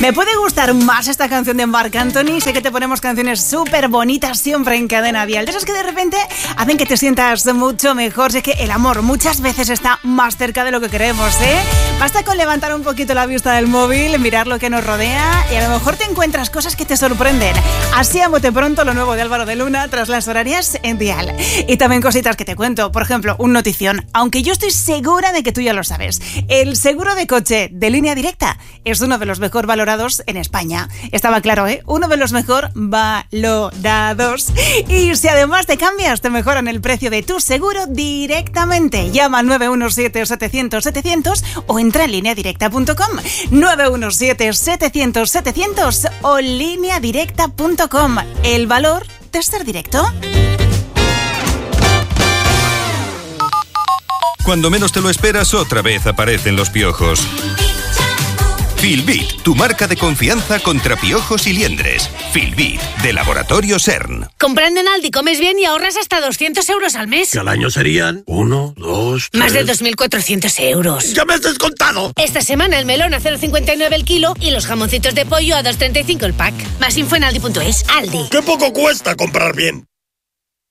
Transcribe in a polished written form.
Me puede gustar más esta canción de Marc Anthony. Sé que te ponemos canciones súper bonitas siempre en Cadena Dial. De esas que de repente hacen que te sientas mucho mejor. Sé que el amor muchas veces está más cerca de lo que queremos, ¿eh? Basta con levantar un poquito la vista del móvil, mirar lo que nos rodea y a lo mejor te encuentras cosas que te sorprenden. Así a bote pronto lo nuevo de Álvaro de Luna tras las horarias en Dial. Y también cositas que te cuento. Por ejemplo, un notición. Aunque yo estoy segura de que tú ya lo sabes. El seguro de coche de Línea Directa es uno de los mejor valorados en España. Estaba claro, ¿eh? Uno de los mejor valorados. Y si además te cambias, te mejoran el precio de tu seguro directamente. Llama al 917-700-700 o entra en lineadirecta.com. 917-700-700 o lineadirecta.com. El valor de estar directo. Cuando menos te lo esperas, otra vez aparecen los piojos. Filbit, tu marca de confianza contra piojos y liendres. Filbit, de Laboratorio CERN. Comprando en Aldi comes bien y ahorras hasta 200 euros al mes. Que al año serían 1, 2, 3... Más de 2.400 euros. ¡Ya me has descontado! Esta semana el melón a 0,59 el kilo y los jamoncitos de pollo a 2,35 el pack. Más info en aldi.es. Aldi. ¡Qué poco cuesta comprar bien!